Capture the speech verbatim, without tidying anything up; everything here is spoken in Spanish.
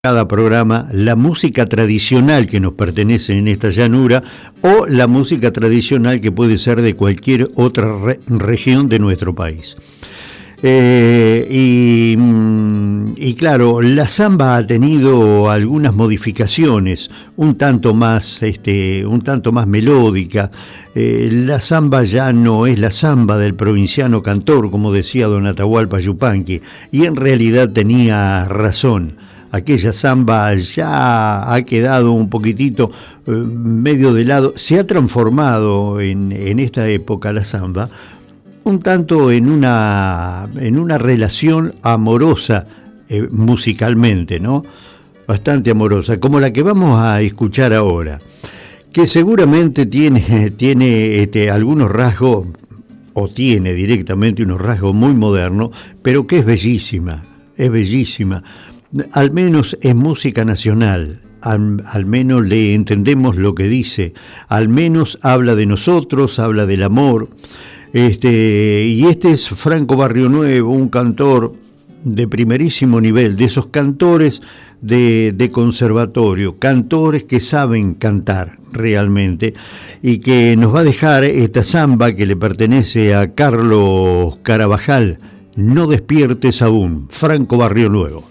cada programa la música tradicional que nos pertenece en esta llanura o la música tradicional que puede ser de cualquier otra re- región de nuestro país. Eh, y, y claro, la samba ha tenido algunas modificaciones, un tanto más, este, un tanto más melódica. Eh, la samba ya no es la samba del provinciano cantor, como decía don Atahualpa Yupanqui, y en realidad tenía razón. Aquella samba ya ha quedado un poquitito eh, medio de lado, se ha transformado en, en esta época la samba un tanto en una, en una relación amorosa eh, musicalmente, ¿no? Bastante amorosa, como la que vamos a escuchar ahora, que seguramente tiene, tiene este, algunos rasgos, o tiene directamente unos rasgos muy modernos, pero que es bellísima, es bellísima. Al menos es música nacional, al, al menos le entendemos lo que dice, al menos habla de nosotros, habla del amor. Este, y este es Franco Barrionuevo, un cantor de primerísimo nivel, de esos cantores de, de conservatorio, cantores que saben cantar realmente, y que nos va a dejar esta samba que le pertenece a Carlos Carabajal, No despiertes aún, Franco Barrionuevo.